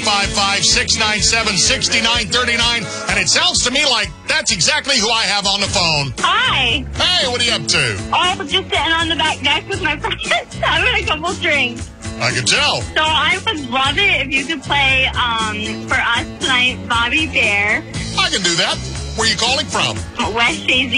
855-697-6939. And it sounds to me like that's exactly who I have on the phone. Hi. Hey, what are you up to? Oh, just sitting on the back deck with my friends, having a couple drinks. I can tell. So I would love it if you could play for us tonight, Bobby Bear. I can do that. Where are you calling from? West Jay-Z